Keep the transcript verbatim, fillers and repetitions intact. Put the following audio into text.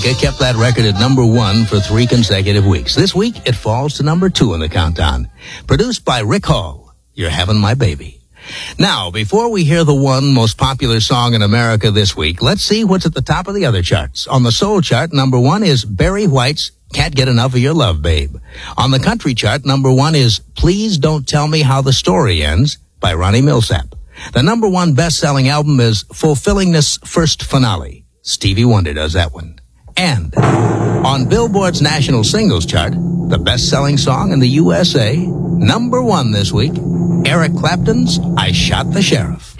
Casablanca kept that record at number one for three consecutive weeks. This week, it falls to number two in the countdown. Produced by Rick Hall, You're Having My Baby. Now, before we hear the one most popular song in America this week, let's see what's at the top of the other charts. On the soul chart, number one is Barry White's Can't Get Enough of Your Love, Babe. On the country chart, number one is Please Don't Tell Me How the Story Ends by Ronnie Millsap. The number one best-selling album is Fulfillingness First Finale. Stevie Wonder does that one. And on Billboard's national singles chart, the best-selling song in the U S A, number one this week, Eric Clapton's I Shot the Sheriff.